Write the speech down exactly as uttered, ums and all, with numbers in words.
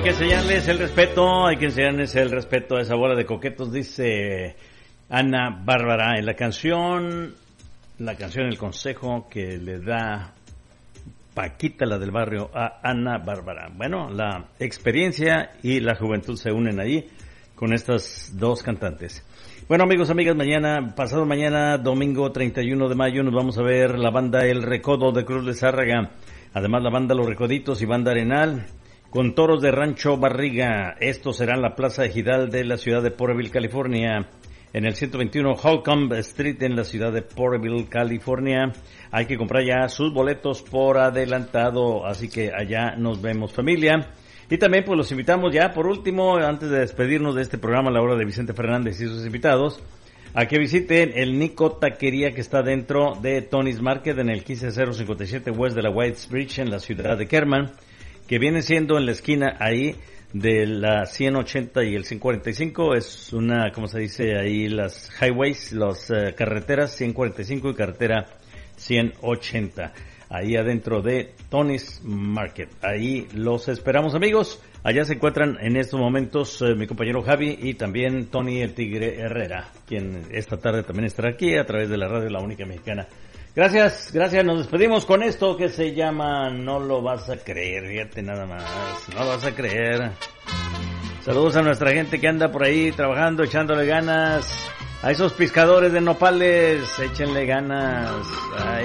Hay que enseñarles el respeto, hay que enseñarles el respeto a esa bola de coquetos, dice Ana Bárbara en la canción, la canción El Consejo que le da Paquita, la del barrio, a Ana Bárbara. Bueno, la experiencia y la juventud se unen ahí con estas dos cantantes. Bueno, amigos, amigas, mañana, pasado mañana, domingo treinta y uno de mayo, nos vamos a ver la banda El Recodo de Cruz de Zárraga, además la banda Los Recoditos y banda Arenal, con toros de Rancho Barriga. Esto será en la Plaza Ejidal de la ciudad de Porterville, California, en el ciento veintiuno Holcomb Street en la ciudad de Porterville, California. Hay que comprar ya sus boletos por adelantado, así que allá nos vemos, familia. Y también pues los invitamos ya, por último, antes de despedirnos de este programa, la hora de Vicente Fernández y sus invitados, a que visiten el Nico Taquería que está dentro de Tony's Market en el quince cero cincuenta y siete West de la Whites Bridge en la ciudad de Kerman, que viene siendo en la esquina ahí de la ciento ochenta y el ciento cuarenta y cinco. Es una, como se dice ahí, las highways, las uh, carreteras ciento cuarenta y cinco y carretera ciento ochenta. Ahí adentro de Tony's Market. Ahí los esperamos, amigos. Allá se encuentran en estos momentos eh, mi compañero Javi y también Tony el Tigre Herrera, quien esta tarde también estará aquí a través de la radio La Única Mexicana. Gracias, gracias. Nos despedimos con esto que se llama No lo vas a creer. Fíjate nada más, no lo vas a creer. Saludos a nuestra gente que anda por ahí trabajando, echándole ganas. A esos pescadores de nopales, échenle ganas. Ay.